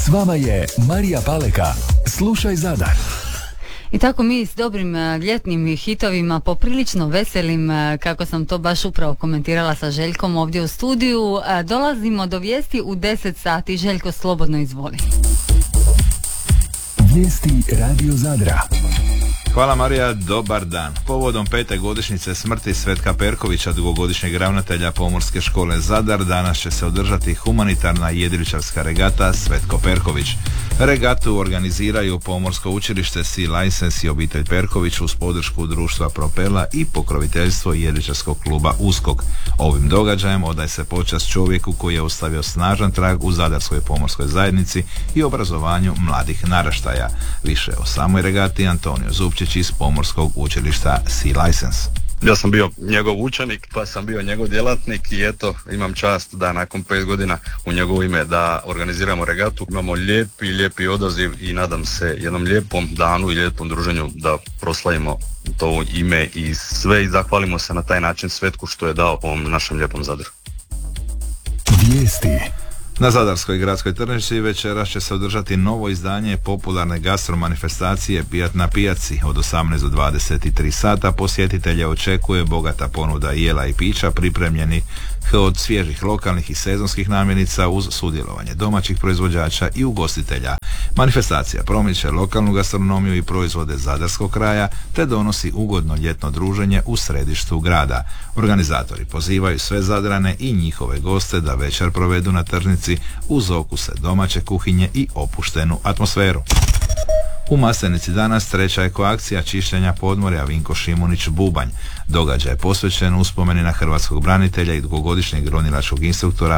S vama je Marija Paleka. Slušaj Zadar. I tako mi s dobrim ljetnim hitovima, poprilično veselim, kako sam to baš upravo komentirala sa Željkom ovdje u studiju, dolazimo do vijesti u 10 sati. Željko, slobodno izvoli. Vijesti Radio Zadra. Hvala Marija, dobar dan. Povodom 5. godišnjice smrti Svetka Perkovića, dugogodišnjeg ravnatelja Pomorske škole Zadar, danas će se održati humanitarna jedriličarska regata Svetko Perković. Regatu organiziraju Pomorsko učilište Sea License i obitelj Perković uz podršku društva Propela i pokroviteljstvo jedriličarskog kluba Uskok. Ovim događajem odaje se počast čovjeku koji je ostavio snažan trag u zadarskoj pomorskoj zajednici i obrazovanju mladih naraštaja. Više o samoj regati Antonio Zupčić iz Pomorskog učilišta Sea License. Ja sam bio njegov učenik, pa sam bio njegov djelatnik i eto, imam čast da nakon 5 godina u njegovo ime da organiziramo regatu. Imamo lijepi odaziv i nadam se jednom lijepom danu i lijepom druženju da proslavimo to ime i sve i zahvalimo se na taj način Svetku što je dao ovom našem lijepom Zadru. Vijesti. Na Zadarskoj gradskoj tržnici večeras će se održati novo izdanje popularne gastromanifestacije Pijat na pijaci. Od 18 do 23 sata posjetitelje očekuje bogata ponuda jela i pića pripremljenih od svježih lokalnih i sezonskih namirnica uz sudjelovanje domaćih proizvođača i ugostitelja. Manifestacija promiče lokalnu gastronomiju i proizvode zadarskog kraja te donosi ugodno ljetno druženje u središtu grada. Organizatori pozivaju sve Zadrane i njihove goste da večer provedu na tržnici uz okuse domaće kuhinje i opuštenu atmosferu. U Maslenici danas treća ekoakcija čišćenja podmorja Vinko Šimunić Bubanj. Događaj je posvećen uspomeni na hrvatskog branitelja i dugogodišnjeg ronilačkog instruktora